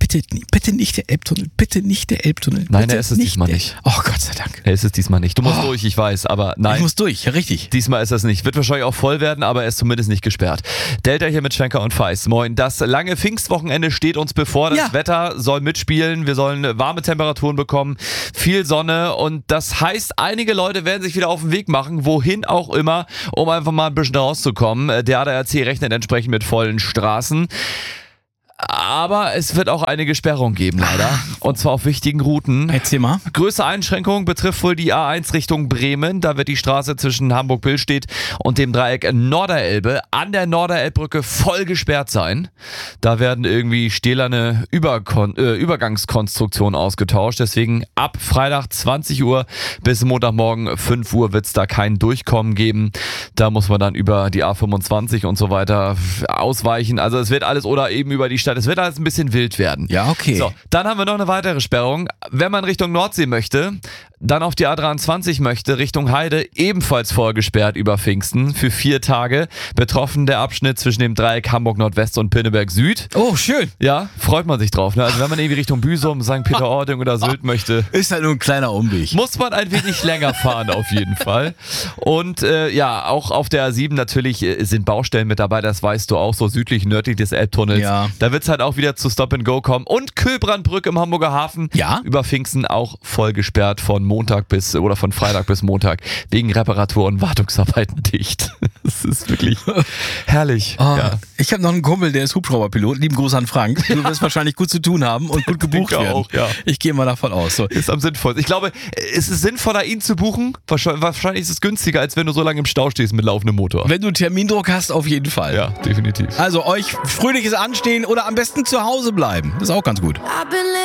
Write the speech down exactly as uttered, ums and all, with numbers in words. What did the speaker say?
bitte, bitte nicht der Elbtunnel, bitte nicht der Elbtunnel. Nein, bitte er ist es nicht diesmal der, nicht. Oh Gott sei Dank. Er ist es diesmal nicht. Du musst Oh. durch, ich weiß, aber nein. Ich muss durch, ja richtig. Diesmal ist das nicht. Wird wahrscheinlich auch voll werden, aber er ist zumindest nicht gesperrt. Delta hier mit Schwenker und Feist. Moin. Das lange Pfingstwochenende steht uns bevor. Das Ja. Wetter soll mitspielen. Wir sollen warme Temperaturen bekommen. Viel Sonne. Und das heißt, einige Leute werden sich wieder auf den Weg machen, wohin auch immer, um einfach mal ein bisschen rauszukommen. Der A D A C rechnet entsprechend mit vollen Straßen. Aber es wird auch einige Sperrungen geben, leider. Und zwar auf wichtigen Routen. Erzähl mal. Größte Einschränkung betrifft wohl die A eins Richtung Bremen. Da wird die Straße zwischen Hamburg-Billstedt und dem Dreieck Norderelbe an der Norderelbbrücke voll gesperrt sein. Da werden irgendwie stählerne Überkon- äh, Übergangskonstruktionen ausgetauscht. Deswegen ab Freitag zwanzig Uhr bis Montagmorgen fünf Uhr wird es da kein Durchkommen geben. Da muss man dann über die A fünfundzwanzig und so weiter ausweichen. Also es wird alles oder eben über die Stadt. Es wird alles ein bisschen wild werden. Ja, okay. So, dann haben wir noch eine weitere Sperrung. Wenn man Richtung Nordsee möchte, dann auf die A dreiundzwanzig möchte, Richtung Heide, ebenfalls vorgesperrt über Pfingsten für vier Tage. Betroffen der Abschnitt zwischen dem Dreieck Hamburg Nordwest und Pinneberg Süd. Oh, schön. Ja, freut man sich drauf. Ne? Also wenn man irgendwie Richtung Büsum, Sankt Peter-Ording oder Sylt möchte, Ist halt nur ein kleiner Umweg. muss man ein wenig länger fahren auf jeden Fall. Und äh, ja, auch auf der A sieben natürlich äh, sind Baustellen mit dabei, das weißt du auch, so südlich, nördlich des Elbtunnels. Ja. Da wird es halt auch wieder zu Stop and Go kommen. Und Köbrandbrücke im Hamburger Hafen. Ja. Über Pfingsten auch voll gesperrt von Montag bis, oder von Freitag bis Montag wegen Reparatur- und Wartungsarbeiten dicht. Das ist wirklich herrlich. Oh, Ja. Ich habe noch einen Kumpel, der ist Hubschrauberpilot. Lieben Gruß an Frank. Du wirst wahrscheinlich gut zu tun haben und gut gebucht denke werden. auch, ja. Ich gehe mal davon aus. So. Ist am sinnvollsten. Ich glaube, es ist sinnvoller, ihn zu buchen. Wahrscheinlich, wahrscheinlich ist es günstiger, als wenn du so lange im Stau stehst mit laufendem Motor. Wenn du Termindruck hast, auf jeden Fall. Ja, definitiv. Also euch fröhliches Anstehen oder am besten zu Hause bleiben. Das ist auch ganz gut. I've been living